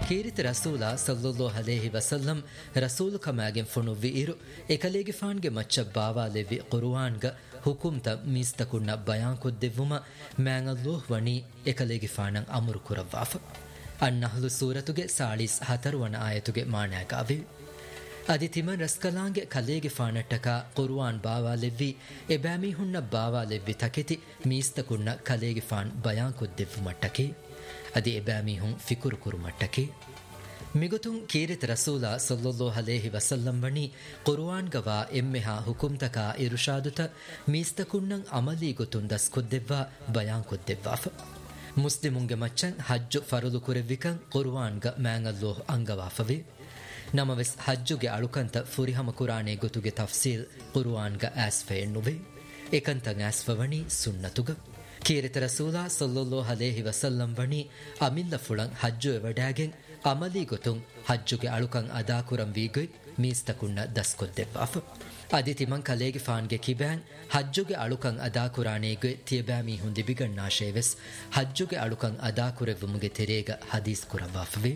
ಕೀರಿತ ರಸೂಲ ಸಲ್ಲಲ್ಲಾಹು ಅಲೈಹಿ ವಸಲ್ಲಂ ರಸೂಲ್ ಕಮಾಗೆಂ ಫುನು ವಿಇರು ಎಕಲೇಗೆ ಫಾನ್ಗೆ ಮಚ್ಚ ಬಾವಾಲೆವಿ ಕುರ್ಆನ್ಗ ಹುಕುಮ್ತ ಮೀಸ್ತಕುನ್ನ ಬಯಾನ್ ಕೊದ್ದೆವುಮ ಮ್ಯಾಂಗಲ್ಲೋಹ್ ವಣಿ ಎಕಲೇಗೆ ಫಾನಂ ಅಮರು ಕುರವಾಫ ಅನ್ನಹಲು ಸೂರತುಗೆ ಸಾಳಿಸ್ ಹತರುವನ ಆಯತುಗೆ ಮಾಣಾಗಾವೆ ಅದಿ ತಿಮನ್ ರಸ್ಕಲಾಂಗೆ ಕಲೇಗೆ ಫಾನಟ್ಟಕ ಕುರ್ಆನ್ ಬಾವಾಲೆವಿ ಎಬಾಮಿ ಹುನ್ನ ಬಾವಾಲೆವಿ ತಕೆತಿ ಮೀಸ್ತಕುನ್ನ ಕಲೇಗೆ ಫಾನ್ ಬಯಾನ್ ಕೊದ್ದೆವು ಮಟ್ಟಕೆ ಅದಿ ಎಬಾಮಿ ಹುಂ ಫಿಕುರು ಕುರು ಮಟ್ಟಕೆ ಮಿಗುತುಂ ಕೀರಿತ ರಸೂಲ ಸಲ್ಲಲ್ಲಾಹು ಅಲೈಹಿ ವಸಲ್ಲಂ ವಣಿ ಕುರ್ಆನ್ ಗವಾ ಎಮ್ಮೆಹ ಹುಕುಮ್ತಕ ಇರುಷಾದುತ ಮೀಸ್ತಕುನ್ನಂ ಅಮಲಿ ಗುತುಂ ದಸ್ ಕೊದ್ದೆವ್ವಾ ಬಯಾನ್ ಕೊದ್ದೆವ್ವಾಫ ಮುಸ್ಲಿಮುಂಗೆ ಮಚ್ಚಂ ಹಜ್ಜು ಫರುದು ಕುರೆವಿಕಂ ಕುರ್ಆನ್ ಗ ಮ್ಯಾಂಗಲ್ಲೋಹ್ ಅಂಗವಾಫವೆ ನಮವೆಸ್ ಹಜ್ಜುಗೆ ಅಳುಕಂತ ಫುರಿಹಮ ಕುರಾನೆ ಗುತುಗೆ ತಫ್ಸೀಲ್ ಕುರ್ಆನ್ ಗ ಆಸ್ಫೆಯನ್ನುವೆ ಏಕಂತಂ ಆಸ್ಫವಣಿ ಸುನ್ನತುಗ ಕೀರಿತ ರಸೂಲ ಸಲ್ಲಲ್ಲಾಹು ಅಲೈಹಿ ವಸಲ್ಲಂ ವಣಿ ಅಮಿಲ್ಲ ಫುಳಂ ಹಜ್ಜು ಎವಡಾಗೆಂ ಅಮಲಿ ಗೊತುಂ ಹಜ್ಜುಗೆ ಅಳುಕಂ ಅದಾ ಕುರಂ ವೀಗೊಯ್ ಮೀಸ್ತಕುನ್ನ ದಸ್ ಕೊದ್ದೆವ್ವಾಫ ಅದಿ ತಿಮಂ ಕಲೇಗೆ ಫಾನ್ಗೆ ಕಿಬ್ಯಾನ್ ಹಜ್ಜುಗೆ ಅಳುಕಂ ಅದಾ ಕುರಾನೆಗೆ ತಿಯಬಾಮಿ ಹುಂದಿ ಬಿಗಣ್ಣಾಶೇವೆಸ್ ಹಜ್ಜುಗೆ ಅಳುಕಂ ಅದಾ ಕುರೆವ್ವುಮುಗೆ ತೆರೇಗ ಹದೀಸ್ ಕುರವಾಫವೆ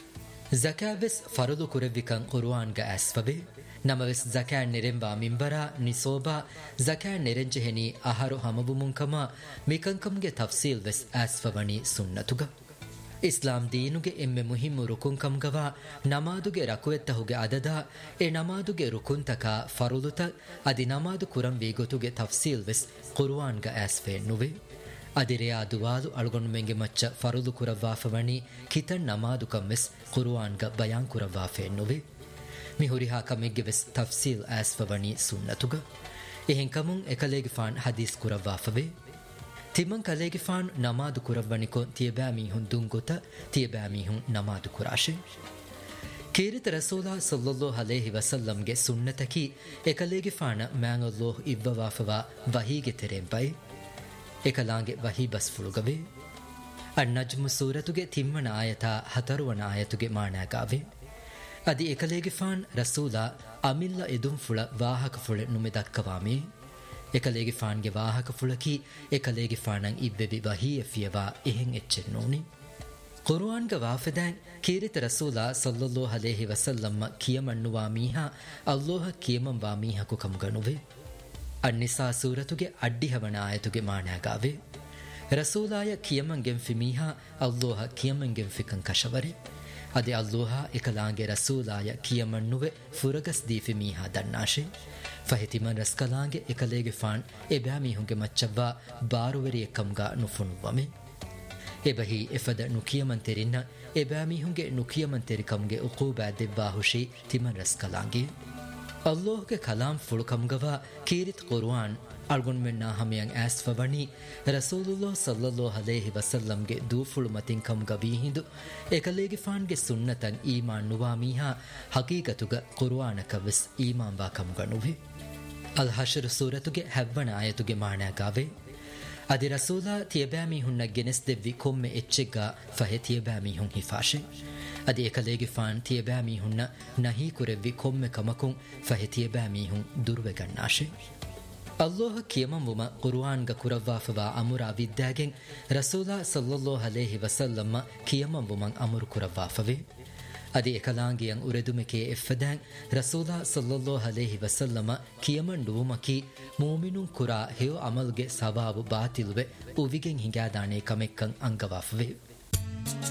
ಝಕಾವೆಸ್ ಫರುದು ಕುರೆವ್ವಿಕಂ ಕುರ್ಆನ್ ಗ ಆಸ್ಫವೆ ನಮವೆಸ್ ಝಕಾನ್ ನೆರೆಂಬಾ ಮಿಂಬರ ನಿಸೋಬಾ ಝಕಾನ್ ನೆರೆಂಜೆಹೆನಿ ಅಹರು ಹಮಬುಮುಂಕಮ ಮಿಕಂಕಂಗೆ ತಫ್ಸೀಲ್ ವೆಸ್ ಆಸ್ಫವಣಿ ಸುನ್ನತುಗ ಇಸ್ಲಾಂ ದೀನುಗೆ ಎಮ್ಮೆ ಮುಹಿಮ್ಮು ರುಕುಂಕಂಗವ ನಮಾದುಗೆ ರಕುವೆತ್ತಹುಗೆ ಅದದ ಎ ನಮಾದುಗೆ ರುಕುಂತಕ ಫರುದುತ ಅದಿ ನಮಾದು ಕುರಂ ವೀಗೊತುಗೆ ತಫ್ಸೀಲ್ ವೆಸ್ ಕುರ್ಆನ್ ಗ ಆಸ್ಫೆ ನುವೆ ಅದಿರೆಯ ದುವಾದು ಅಳುಗೊಂಡುಮೆಂಗೆ ಮಚ್ಚ ಫರುದು ಕುರವಾಫವಣಿ ಕಿತನ್ ನಮಾದು ಕಮ್ಮೆಸ್ ಕುರ್ಆನ್ ಗ ಬಯಾನ್ ಕುರವಾಫೆ ನುವೆ ಮಿಹುರಿಹಾ ಕಮೆಗ್ಗೆ ವೆಸ್ ತಫ್ಸೀಲ್ ಆಸ್ಫವಣಿ ಸುನ್ನತುಗ ಎಹೆಂ ಕಮುಂ ಎಕಲೇಗೆ ಫಾನ್ ಹದೀಸ್ ಕುರವಾಫವೆ ತಿಮಂ ಕಲೇಗೆ ಫಾನ್ ನಮಾದು ಕುರವಣಿಕೊ ತಿಯಬಾಮಿ ಹುಂ ದುಂಗುತ ತಿಯಬಾಮಿ ಹುಂ ನಮಾದು ಕುರಾಶೆ ಕೀರಿತ ರಸೂಲ ಸಲ್ಲಲ್ಲಾಹು ಅಲೈಹಿ ವಸಲ್ಲಂಗೆ ಸುನ್ನತಕಿ ಎಕಲೇಗೆ ಫಾನ ಮ್ಯಾಂಗಲ್ಲೋಹ್ ಇವ್ವವಾಫವಾ ವಹೀಗೆ ತೆರೆಂಪೈ ಎಕಲಾಂಗೆ ವಹಿ ಬಸ್ ಫುಳುಗವೆ ಅನ್ನಜ್ಮು ಸೂರತುಗೆ ತಿಮ್ಮನ ಆಯತ ಹತರುವನ ಆಯತುಗೆ ಮಾಣಾಗಾವೆ ಅದಿ ಎಕಲೇಗೆ ಫಾನ್ ರಸೂಲ ಅಮಿಲ್ಲ ಎದುಂ ಫುಳ ವಾಹಕ ಫುಳೆ ನುಮೆ ದಕ್ಕವಾಮೆ ಎಕಲೇಗೆ ಫಾನ್ಗೆ ವಾಹಕ ಫುಳಕಿ ಎಕಲೇಗೆ ಫಾನಂ ಇವ್ವೆವಿ ವಹಿಯಫಿಯವಾ ಎಹೆಂ ಎಚ್ಚೆನ್ನೋನಿ ಕುರ್ಆನ್ ಗ ವಾಫೆದಾನ್ ಕೀರಿತ ರಸೂಲ ಸಲ್ಲಲ್ಲಾಹು ಅಲೈಹಿ ವಸಲ್ಲಂ ಕಿಯಮಣ್ಣುವಾ ಮೀಹಾ ಅಲ್ಲಾಹ ಕಿಯಮಂ ವಾ ಮೀಹಕು ಕಮ್ಗಣುವೆ ಅನ್ನಿಸಾ ಸೂರತುಗೆ ಅಡ್ಡಿಹವನ ಆಯತುಗೆ ಮಾಣಾಗಾವೆ ರಸೂಲಾಯ ಕಿಯಮಂಗೆಂ ಫಿಮೀಹಾ ಅಲ್ಲಾಹ ಕಿಯಮಂಗೆಂ ಫಿಕಂ ಕಶವರೆ ಅದೆ ಅಲ್ಲಾಹ ಎಕಲಾಂಗೆ ರಸೂಲಾಯ ಕಿಯಮಣ್ಣುವೆ ಫುರಗಸ್ ದೀಫಿ ಮೀಹಾ ದನ್ನಾಶೆ ಫಹಿತಿಮನ್ ರಸ್ಕಲಾಂಗೆ ಎಕಲೇಗೆ ಫಾನ್ ಎಬ್ಯಾಮೀಹುಂಗೆ ಮಚ್ಚವ್ವಾ ಬಾರುವರಿಯ ಕಮ್ಗ ನುಫುನುವಮೆ ಎಬಹಿ ಎಫದ ನುಕಿಯಮಂತೆರಿನ್ನ ಎಬ್ಯಾಮೀಹುಂಗೆ ನುಕಿಯಮಂತೆರಿ ಕಮ್ಗೆ ಉಕೂಬಾ ದೆವ್ವಾ ಹುಷಿ ತಿಮನ್ ರಸ್ಕಲಾಂಗೆ ಅಲ್ಲಾಹ್ಗೆ ಕಲಾಂ ಫುಳುಕಮ್ಗವ ಕೀರಿತ್ ಕುರ್ಆನ್ ಅಳ್ಗೊಂಡ್ಮೆನ್ನ ಹಮೆಯಂ ಆಸ್ಫವಣಿ ರಸೂಲುಲ್ಲಾಹ್ ಸಲ್ಲಲ್ಲಾಹು ಅಲೈಹಿ ವಸಲ್ಲಂಗೆ ದೂಫುಳು ಮತಿನ್ ಕಮ್ಗ ವೀಹಿಂದು ಎಕಲೇಗೆ ಫಾನ್ಗೆ ಸುನ್ನತಂ ಈಮಾನ್ ನುವಾ ಮೀಹಾ ಹಕೀಕತುಗ ಕುರ್ಆನಕ ವೆಸ್ ಈಮಾನ್ ವಾ ಕಮ್ಗಣುವೆ ಅಲ್ ಹಶರ್ ಸೂರತುಗೆ ಹೆವ್ವನ ಆಯತುಗೆ ಮಾಣಾಗಾವೆ ಅದಿ ರಸೂಲ ತಿಯಬಾಮಿ ಹುನ್ನ ಗೆನೆಸ್ ದೆವ್ವಿ ಕೊಮ್ಮೆ ಎಚ್ಚೆಗ್ಗ ಫಹೆ ತಿಯಬಾಮಿ ಹುಂ ಹಿಫಾಶೆ ಅದಿ ಎಕಲೇಗೆ ಫಾನ್ ತಿಯಬಾಮಿ ಹುನ್ನ ನಹಿ ಕುರೆವ್ವಿ ಕೊಮ್ಮೆ ಕಮಕುಂ ಫಹೆ ತಿಯಬಾಮಿ ಹುಂ ದುರ್ವೆಗಣ್ಣಾಶೆ ಅಲ್ಲಾಹ ಕಿಯಮಂವುಮ ಕುರ್ಆನ್ ಗ ಕುರವ್ವಾಫವಾ ಅಮುರಾ ವಿದ್ದಾಗೆಂ ರಸೂಲ ಸಲ್ಲಲ್ಲಾಹು ಅಲೈಹಿ ವಸಲ್ಲಂ ಕಿಯಮಂವುಮಂ ಅಮುರು ಕುರವ್ವಾಫವೆ ಅದಿ ಎಕಲಾಂಗಿಯಂ ಉರೆದುಮೆಕೆ ಎಫ್ಫದಾಂ ರಸೂಲ ಸಲ್ಲಲ್ಲಾಹು ಅಲೈಹಿ ವಸಲ್ಲಂ ಕಿಯಮಂ ಡುಮಕಿ ಮೂಮಿನುನ್ ಕುರಾ ಹೆಯೋ ಅಮಲ್ಗೆ ಸವಾಬು ಬಾತಿಲುವೆ ಉವಿಗೆಂ ಹಿಂಗಾದಾನೆ ಕಮೆಕ್ಕಂ ಅಂಗವಾಫವೆ